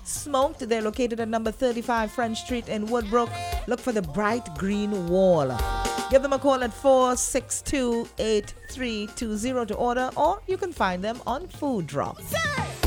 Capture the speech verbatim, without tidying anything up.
Smoked. They're located at number thirty-five French Street in Woodbrook. Look for the bright green wall. Give them a call at four six two, eight three two zero to order, or you can find them on Food Drop.